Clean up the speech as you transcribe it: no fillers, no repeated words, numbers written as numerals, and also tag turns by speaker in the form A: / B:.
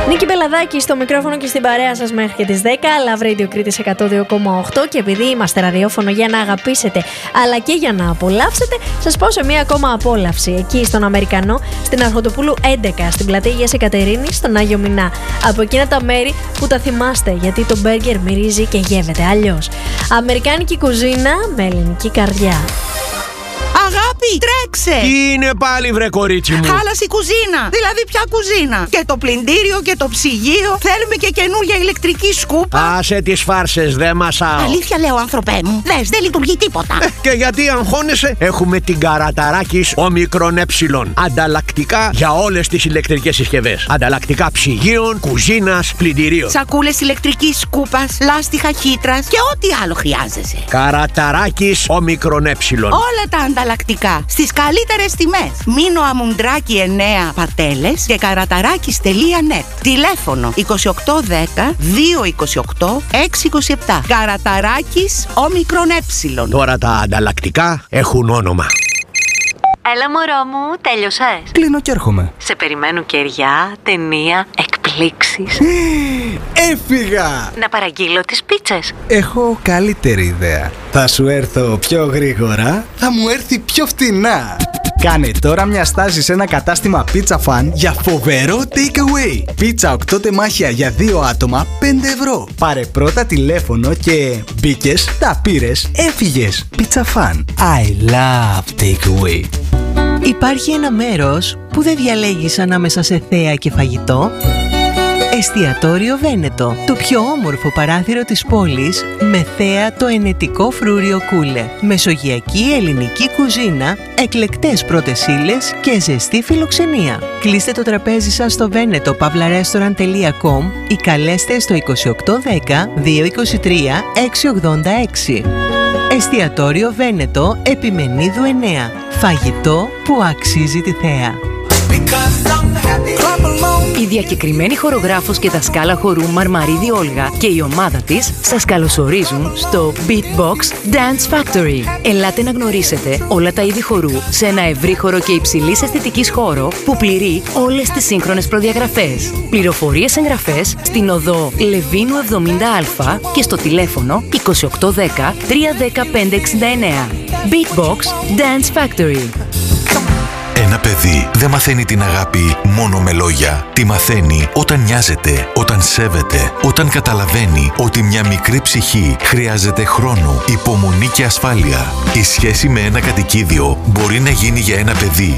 A: Νίκη Μπελαδάκη στο μικρόφωνο και στην παρέα σας μέχρι και τις 10. Love Radio Κρήτης 102,8. Και επειδή είμαστε ραδιόφωνο για να αγαπήσετε αλλά και για να απολαύσετε, σας πω σε μία ακόμα απόλαυση. Εκεί στον Αμερικανό, στην Αρχοντοπούλου 11, στην πλατεία Αγίας Εκατερίνης, στον Άγιο Μινά. Από εκείνα τα μέρη που τα θυμάστε, γιατί το μπέργκερ μυρίζει και γεύεται αλλιώς. Αμερικάνικη κουζίνα με ελληνική καρδιά.
B: Αγάπη, τρέξε!
C: Τι είναι πάλι, βρε κορίτσι μου?
B: Χάλασε η κουζίνα. Δηλαδή, ποια κουζίνα? Και το πλυντήριο και το ψυγείο. Θέλουμε και καινούργια ηλεκτρική σκούπα.
C: Άσε τις φάρσες, δεν μασάω.
B: Αλήθεια λέω, άνθρωπέ μου. Δες, δεν λειτουργεί τίποτα.
C: Και γιατί αγχώνεσαι? Έχουμε την Καραταράκης Όμικρον Ε. Ανταλλακτικά για όλες τις ηλεκτρικές συσκευές. Ανταλλακτικά ψυγείων, κουζίνας, πλυντηρίων.
B: Σακούλες ηλεκτρικής σκούπας, λάστιχα χύτρας και ό,τι άλλο χρειάζεσαι.
C: Καραταράκης Όμικρον Ε.
B: Όλα τα ανταλλακτικά στις καλύτερες τιμές. Μήνο Αμουντράκη 9 Παρτέλες και καραταράκης.net. Τηλέφωνο 2810 228 627. Καραταράκης Όμικρον Ε.
C: Τώρα τα ανταλλακτικά έχουν όνομα.
A: Έλα μωρό μου, τέλειωσες?
D: Κλείνω και έρχομαι.
A: Σε περιμένουν κεριά, ταινία, εκπλήξεις.
D: Έφυγα!
A: Να παραγγείλω τις πίτσες.
D: Έχω καλύτερη ιδέα. Θα σου έρθω πιο γρήγορα, θα μου έρθει πιο φτηνά. Κάνε τώρα μια στάση σε ένα κατάστημα Pizza Fan για φοβερό takeaway. Πίτσα 8 τεμάχια για 2 άτομα, 5 ευρώ. Πάρε πρώτα τηλέφωνο και μπήκες, τα πήρες, έφυγες. Pizza Fan. I love takeaway.
E: Υπάρχει ένα μέρος που δεν διαλέγεις ανάμεσα σε θέα και φαγητό. Εστιατόριο Βένετο, το πιο όμορφο παράθυρο της πόλης με θέα το ενετικό φρούριο Κούλε. Μεσογειακή ελληνική κουζίνα, εκλεκτές πρώτες ύλες και ζεστή φιλοξενία. Κλείστε το τραπέζι σας στο veneto-restaurant.com ή καλέστε στο 2810 223 686. Εστιατόριο Βένετο, Επιμενίδου 9. Φαγητό που αξίζει τη θέα.
F: Η διακεκριμένη χορογράφος και δασκάλα χορού Μαρμαρίδη Όλγα και η ομάδα της σας καλωσορίζουν στο Beatbox Dance Factory. Ελάτε να γνωρίσετε όλα τα είδη χορού σε ένα ευρύχωρο και υψηλής αισθητικής χώρο που πληρεί όλες τις σύγχρονες προδιαγραφές. Πληροφορίες εγγραφές στην οδό Λεβίνου 70Α και στο τηλέφωνο 2810 310 569. Beatbox Dance Factory.
G: Ένα παιδί δεν μαθαίνει την αγάπη μόνο με λόγια. Τη μαθαίνει όταν νοιάζεται, όταν σέβεται, όταν καταλαβαίνει ότι μια μικρή ψυχή χρειάζεται χρόνο, υπομονή και ασφάλεια. Η σχέση με ένα κατοικίδιο μπορεί να γίνει για ένα παιδί